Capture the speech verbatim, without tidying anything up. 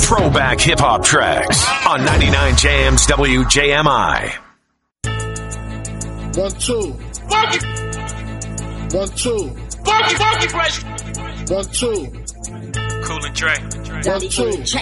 Throwback hip hop tracks on ninety-nine J M's W J M I. One, two. Funky. One, two. Funky, funky fresh. One, two. Cool and Dre. One, two.